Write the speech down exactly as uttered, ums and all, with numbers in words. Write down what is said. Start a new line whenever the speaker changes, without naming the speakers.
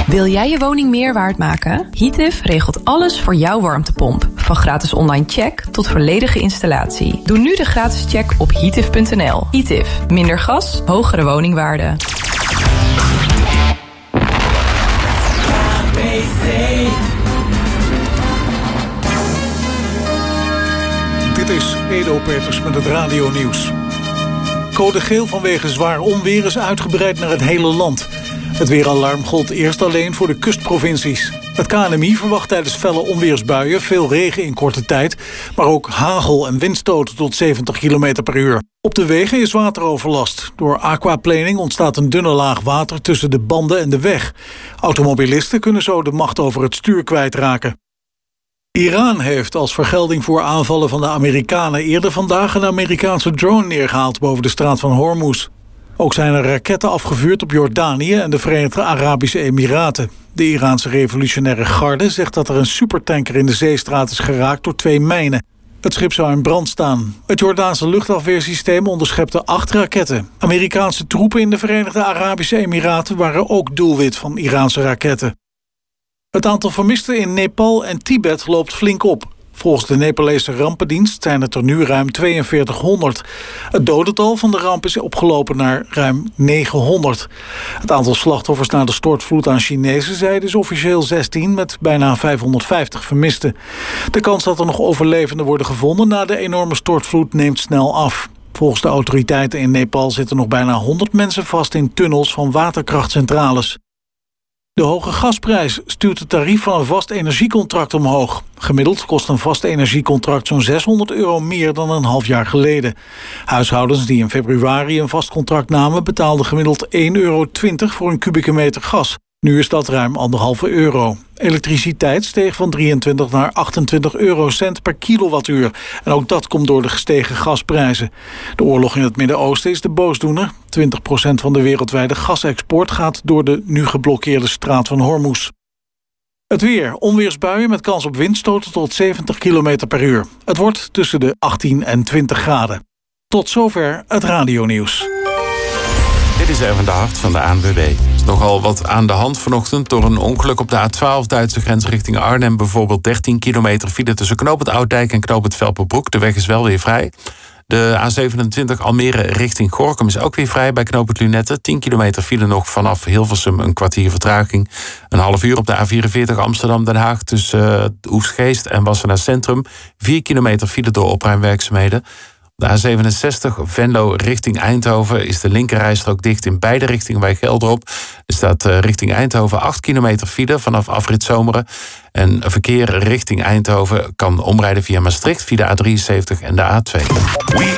Wil jij je woning meer waard maken? Heative regelt alles voor jouw warmtepomp. Van gratis online check tot volledige installatie. Doe nu de gratis check op heative punt n l. Heative. Minder gas, hogere woningwaarde.
Dit is Edo Peters met het radionieuws. Code geel vanwege zwaar onweer is uitgebreid naar het hele land. Het weeralarm gold eerst alleen voor de kustprovincies. Het K N M I verwacht tijdens felle onweersbuien veel regen in korte tijd, maar ook hagel en windstoten tot zeventig kilometer per uur. Op de wegen is wateroverlast. Door aquaplaning ontstaat een dunne laag water tussen de banden en de weg. Automobilisten kunnen zo de macht over het stuur kwijtraken. Iran heeft als vergelding voor aanvallen van de Amerikanen eerder vandaag een Amerikaanse drone neergehaald boven de straat van Hormuz. Ook zijn er raketten afgevuurd op Jordanië en de Verenigde Arabische Emiraten. De Iraanse revolutionaire garde zegt dat er een supertanker in de zeestraat is geraakt door twee mijnen. Het schip zou in brand staan. Het Jordaanse luchtafweersysteem onderschepte acht raketten. Amerikaanse troepen in de Verenigde Arabische Emiraten waren ook doelwit van Iraanse raketten. Het aantal vermisten in Nepal en Tibet loopt flink op. Volgens de Nepalese rampendienst zijn het er nu ruim tweeënveertighonderd. Het dodental van de ramp is opgelopen naar ruim negenhonderd. Het aantal slachtoffers na de stortvloed aan Chinese zijde is officieel zestien... met bijna vijfhonderdvijftig vermisten. De kans dat er nog overlevenden worden gevonden na de enorme stortvloed neemt snel af. Volgens de autoriteiten in Nepal zitten nog bijna honderd mensen vast in tunnels van waterkrachtcentrales. De hoge gasprijs stuurt het tarief van een vast energiecontract omhoog. Gemiddeld kost een vast energiecontract zo'n zeshonderd euro meer dan een half jaar geleden. Huishoudens die in februari een vast contract namen betaalden gemiddeld één euro twintig voor een kubieke meter gas. Nu is dat ruim anderhalve euro. Elektriciteit steeg van drieëntwintig naar achtentwintig eurocent per kilowattuur. En ook dat komt door de gestegen gasprijzen. De oorlog in het Midden-Oosten is de boosdoener. twintig procent van de wereldwijde gasexport gaat door de nu geblokkeerde straat van Hormuz. Het weer. Onweersbuien met kans op windstoten tot zeventig kilometer per uur. Het wordt tussen de achttien en twintig graden. Tot zover het radionieuws.
Dit is Erwin de Hart van de A N W B. Er is nogal wat aan de hand vanochtend. Door een ongeluk op de A twaalf Duitse grens richting Arnhem. Bijvoorbeeld dertien kilometer file tussen Knoop het Oud-Dijk en Knoop het Velperbroek. De weg is wel weer vrij. De A zevenentwintig Almere richting Gorinchem is ook weer vrij bij Knoop het Lunette. tien kilometer file nog vanaf Hilversum, een kwartier vertraging. Een half uur op de A vierenveertig Amsterdam-Den Haag tussen Oegstgeest en Wassenaar Centrum. vier kilometer file door opruimwerkzaamheden. De A zevenenzestig Venlo richting Eindhoven is de linkerrijstrook dicht in beide richtingen bij Gelderop. Er staat richting Eindhoven acht kilometer file vanaf afrit Zomeren. En verkeer richting Eindhoven kan omrijden via Maastricht via de A drieënzeventig en de A twee.